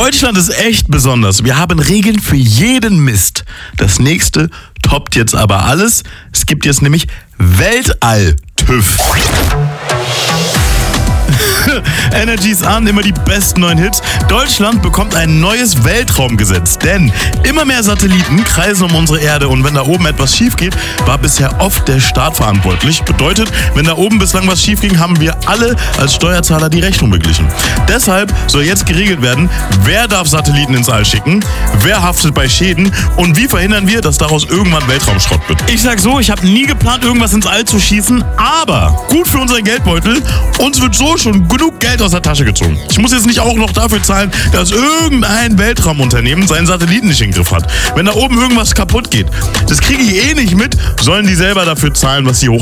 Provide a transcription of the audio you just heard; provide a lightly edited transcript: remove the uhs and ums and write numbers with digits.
Deutschland ist echt besonders. Wir haben Regeln für jeden Mist. Das nächste toppt jetzt aber alles. Es gibt jetzt nämlich Weltall-TÜV. Energy's an, immer die besten neuen Hits. Deutschland bekommt ein neues Weltraumgesetz, denn immer mehr Satelliten kreisen um unsere Erde und wenn da oben etwas schief geht, war bisher oft der Staat verantwortlich. Bedeutet, wenn da oben bislang was schief ging, haben wir alle als Steuerzahler die Rechnung beglichen. Deshalb soll jetzt geregelt werden, wer darf Satelliten ins All schicken, wer haftet bei Schäden und wie verhindern wir, dass daraus irgendwann Weltraumschrott wird. Ich sag so, ich habe nie geplant, irgendwas ins All zu schießen, aber gut für unseren Geldbeutel. Uns wird so schon genug Geld aus der Tasche gezogen. Ich muss jetzt nicht auch noch dafür zahlen, dass irgendein Weltraumunternehmen seinen Satelliten nicht im Griff hat. Wenn da oben irgendwas kaputt geht, das kriege ich eh nicht mit, sollen die selber dafür zahlen, was sie